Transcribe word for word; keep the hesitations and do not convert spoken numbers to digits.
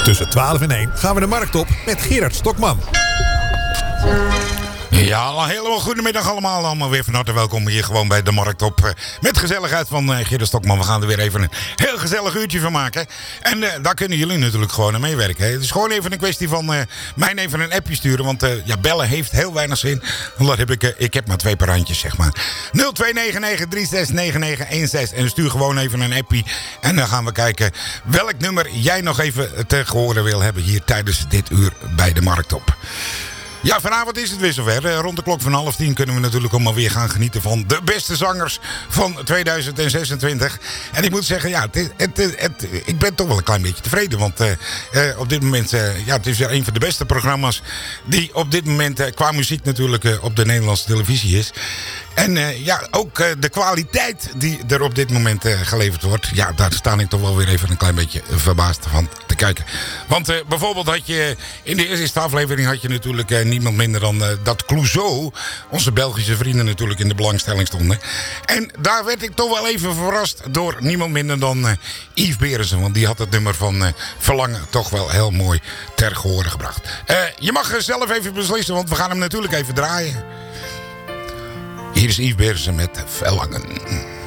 Tussen twaalf en één gaan we de markt op met Gerard Stokman. Ja, helemaal goedemiddag allemaal. Allemaal weer van harte welkom hier gewoon bij de Markt op. Uh, met gezelligheid van uh, Gerard Stokman. We gaan er weer even een heel gezellig uurtje van maken. En uh, daar kunnen jullie natuurlijk gewoon aan meewerken. Hè. Het is gewoon even een kwestie van uh, mij even een appje sturen. Want uh, ja, bellen heeft heel weinig zin. Want heb ik, uh, ik heb maar twee per handjes, zeg maar. nul twee negen negen drie zes negen negen een zes. En stuur gewoon even een appie. En dan gaan we kijken welk nummer jij nog even te horen wil hebben hier tijdens dit uur bij de Markt op. Ja, vanavond is het weer zover. Rond de klok van half tien kunnen we natuurlijk allemaal weer gaan genieten van de beste zangers van tweeduizend zesentwintig. En ik moet zeggen, ja, het, het, het, het, ik ben toch wel een klein beetje tevreden. Want uh, uh, op dit moment, uh, ja, het is weer een van de beste programma's die op dit moment uh, qua muziek natuurlijk uh, op de Nederlandse televisie is. En uh, ja, ook uh, de kwaliteit die er op dit moment uh, geleverd wordt. Ja, daar sta ik toch wel weer even een klein beetje verbaasd van te kijken. Want uh, bijvoorbeeld had je in de eerste aflevering had je natuurlijk uh, niemand minder dan uh, dat Clouseau, onze Belgische vrienden natuurlijk in de belangstelling stonden. En daar werd ik toch wel even verrast door niemand minder dan uh, Yves Berensen. Want die had het nummer van uh, Verlangen toch wel heel mooi ter gehore gebracht. Uh, je mag zelf even beslissen, want we gaan hem natuurlijk even draaien. Hier is Yves Berensen met Verlangen.